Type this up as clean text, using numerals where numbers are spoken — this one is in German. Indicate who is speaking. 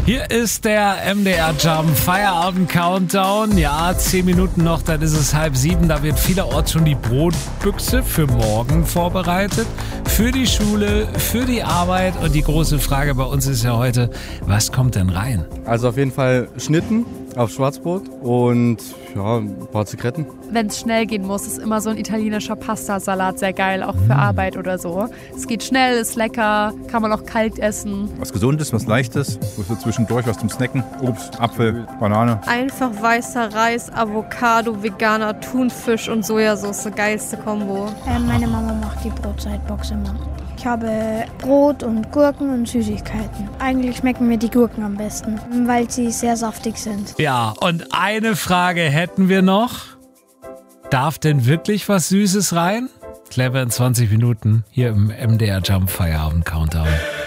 Speaker 1: Hier ist der MDR Jump Feierabend Countdown. Ja, 10 Minuten noch, dann ist es 6:30. Da wird vielerorts schon die Brotbüchse für morgen vorbereitet. Für die Schule, für die Arbeit. Und die große Frage bei uns ist ja heute, was kommt denn rein?
Speaker 2: Also auf jeden Fall Schnitten auf Schwarzbrot und ja, ein paar Zigaretten.
Speaker 3: Wenn es schnell gehen muss, ist immer so ein italienischer Pastasalat sehr geil, auch für Arbeit oder so. Es geht schnell, ist lecker, kann man auch kalt essen.
Speaker 4: Was Gesundes, was Leichtes, so zwischendurch was zum Snacken. Obst, Apfel, Banane.
Speaker 5: Einfach weißer Reis, Avocado, veganer Thunfisch und Sojasauce, geilste Kombo.
Speaker 6: Meine Mama macht die Brotzeitbox immer. Ich habe Brot und Gurken und Süßigkeiten. Eigentlich schmecken mir die Gurken am besten, weil sie sehr saftig sind.
Speaker 1: Ja, und eine Frage hätten wir noch. Darf denn wirklich was Süßes rein? Clever in 20 Minuten hier im MDR Jump Feierabend Countdown.